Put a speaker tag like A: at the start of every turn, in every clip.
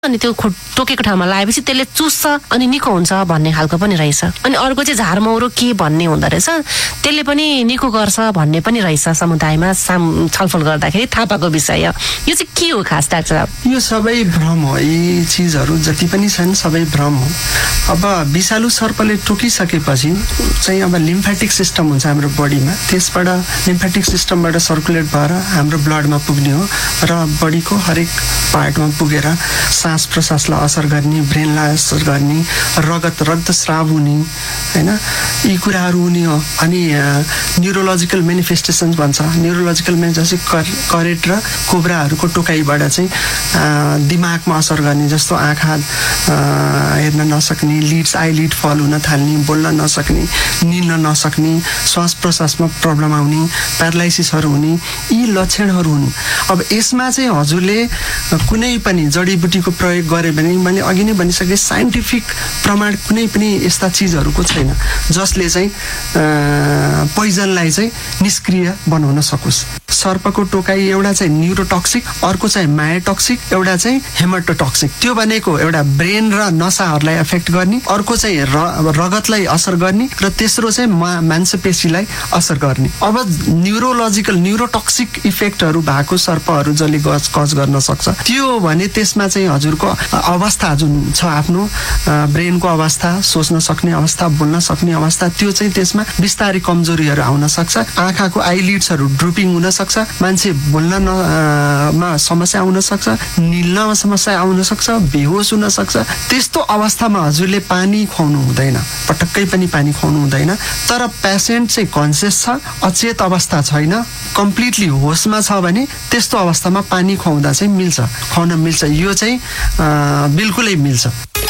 A: अनि त्यो टोकेको ठाउँमा लगाएपछि त्यसले चुस्छ अनि निको हुन्छ भन्ने खालको पनि रहेछ। अनि अर्को चाहिँ झारमौरो के भन्ने हुँदो रहेछ, त्यसले पनि निको गर्छ भन्ने पनि रहेछ समुदायमा छलफल गर्दाखेरि थाहा पाएको विषय। यो चाहिँ के हो खास डाक्टर साहब?
B: यो सबै भ्रम हो, यी चिजहरू जति पनि छन् सबै भ्रम हो। अब विषालु सर्पले टोकिसकेपछि चाहिँ अब लिम्फेटिक सिस्टम हुन्छ हाम्रो बडीमा, त्यसबाट लिम्फेटिक सिस्टमबाट सर्कुलेट भएर हाम्रो ब्लडमा पुग्ने हो र बडीको हरेक पार्टमा पुगेर सास प्रश्वासलाई असर गर्ने, ब्रेनलाई असर गर्ने, रक्तस्राव हुने हैन, यी कुराहरू हुने हो। अनि न्युरोलोजिकल मेनिफेस्टेसन्स भन्छ, न्युरोलोजिकल जस्तै करेट र कोब्राहरूको टोकाइबाट चाहिँ दिमागमा असर गर्ने, जस्तो आँखा हेर्न नसक्ने, लिड्स आइलिड फल हुन थाल्ने, बोल्न नसक्ने, निल्न नसक्ने, श्वास प्रश्वासमा प्रब्लम आउने, प्यारालाइसिसहरू हुने, यी लक्षणहरू हुन्। अब यसमा चाहिँ हजुरले कुनै पनि जडीबुटीको प्रयोग गरे भने मैले अघि नै भनिसकेँ, साइन्टिफिक प्रमाण कुनै पनि यस्ता चिजहरूको छैन जसले चाहिँ पोइजनलाई चाहिँ निष्क्रिय बनाउन सकोस्। सर्पको टोकाइ एउटा चाहिँ न्युरोटक्सिक, अर्को चाहिँ मायोटक्सिक, एउटा चाहिँ हेमाटोटक्सिक। त्यो भनेको एउटा ब्रेन र नसाहरूलाई एफेक्ट गर्ने, अर्को चाहिँ रगतलाई असर गर्ने र तेस्रो चाहिँ मांसपेशीलाई असर गर्ने। अब न्युरोटक्सिक इफेक्टहरू भएको सर्पहरू जसले कज गर्न सक्छ त्यो भने त्यसमा चाहिँ हजुरको अवस्था जुन छ, आफ्नो ब्रेनको अवस्था, सोच्न सक्ने अवस्था, बोल्न सक्ने अवस्था, त्यो चाहिँ त्यसमा बिस्तारै कमजोरीहरू आउन सक्छ। आँखाको आइलिड्सहरू ड्रुपिङ हुन सक्छ, मान्छे बोल्नमा समस्या आउन सक्छ, निल्नमा समस्या आउन सक्छ, बेहोस हुन सक्छ। त्यस्तो अवस्थामा हजुरले पानी खुवाउनु हुँदैन, पटक्कै पनि पानी खुवाउनु हुँदैन। तर पेसेन्ट चाहिँ कन्सियस छ, अचेत अवस्था छैन, कम्प्लिटली होसमा छ भने त्यस्तो अवस्थामा पानी खुवाउँदा चाहिँ खुवाउन मिल्छ। यो चाहिँ बिल्कुलै मिल्छ।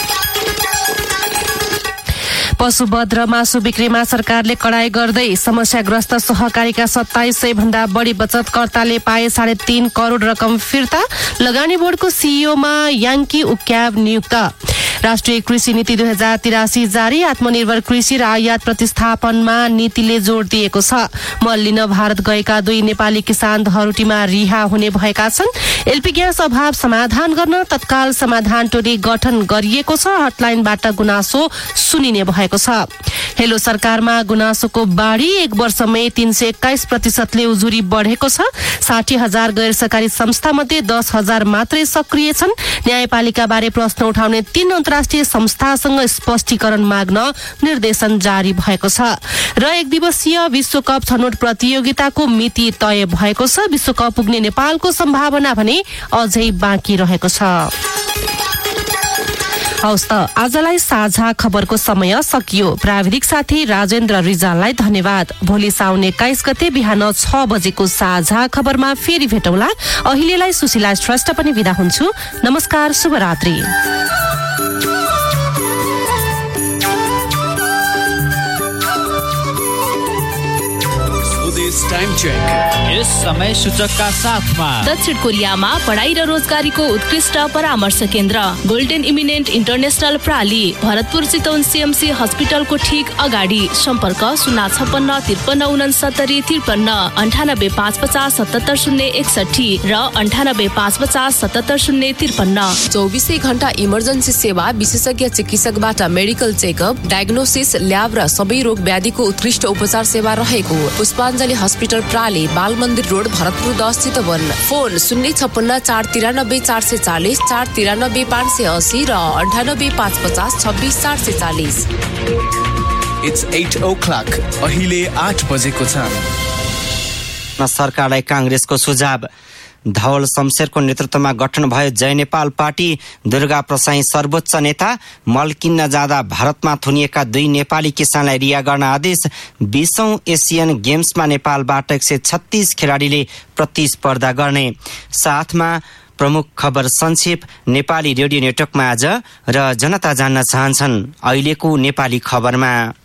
A: पशुवध र मासु बिक्रीमा सरकारले कडाई गर्दै समस्याग्रस्त सहकारीका 2700 भन्दा बढी बचतकर्ताले पाए 3.5 करोड रकम फिर्ता। लगानी बोर्डको सीईओमा याङ्की उक्याब नियुक्त। राष्ट्रिय कृषि नीति 2083 जारी। आत्मनिर्भर कृषि र आयात प्रतिस्थापनमा नीतिले जोड दिएको छ। मल लिन भारत गएका 2 नेपाली किसान धरुटीमा रिहा हुने भएका छन्। एलपी ग्यास अभाव समाधान गर्न तत्काल समाधान टोली गठन गरिएको छ। हटलाइनबाट गुनासो सुनिने भएको छ। हेलो सरकारमा गुनासोको बाढी। 1 वर्षमै 321% उजुरी बढेको छ। 60,000 गैर सरकारी संस्था मध्ये 10,000 मात्रै सक्रिय छन्। न्यायपालिका बारे प्रश्न उठाउने 3 अन्तर्राष्ट्रिय संस्थासँग स्पष्टीकरण माग्न निर्देशन जारी भएको छ। र 1 दिवसीय विश्वकप छनौट प्रतियोगिताको मिति तय भएको छ। विश्वकप पुग्ने नेपालको सम्भावना भने अझै बाँकी रहेको छ। हवस् त, आजलाई साझा खबरको समय सकियो। प्राविधिक साथी राजेन्द्र रिजाललाई धन्यवाद। भोलि साउन 21 गते बिहान 6 बजेको साझा खबरमा फेरि भेटौँला। अहिलेलाई सुशीला श्रेष्ठ पनि बिदा हुन्छु। नमस्कार, शुभरात्रि।
C: टाइम चेक यस समय सूचकका साथमा
D: दक्षिण कोरियामा पढाइ र रोजगारीको उत्कृष्ट परामर्श केन्द्र golden eminent international प्राली, Bharatpur Chitwan CMC हस्पिटलको ठीक अगाडि। सम्पर्क 056 53 69 53 98 550 77 061 र 98 550 77 053।
E: 24 घण्टा इमर्जेन्सी सेवा, विशेषज्ञ चिकित्सकबाट मेडिकल चेकअप, डायग्नोसिस, ल्याब र सबै रोग व्याधिको उत्कृष्ट उपचार सेवा रहेको पुष्पाञ्जली हस्पिटल प्राली, बाल मन्दिर रोड, भरतपुर 10 चितवन। फोन 056 493 440 493 580 र 98 550 26 440।
C: It's 8 o'clock. अहिले 8 बजेको छ।
F: सरकारलाई कांग्रेसको सुझाव। धवल शमशेरको नेतृत्वमा गठन भयो जय नेपाल पार्टी। दुर्गा प्रसाई सर्वोच्च नेता। मल किन्न जाँदा भारतमा थुनिएका 2 नेपाली किसानलाई रिहा गर्न आदेश। 20औं एसियन गेम्समा नेपालबाट 136 खेलाडीले प्रतिस्पर्धा गर्ने। साथमा प्रमुख खबर संक्षेप। नेपाली रेडियो नेटवर्कमा आज र जनता जान्न चाहन्छन् अहिलेको नेपाली खबरमा।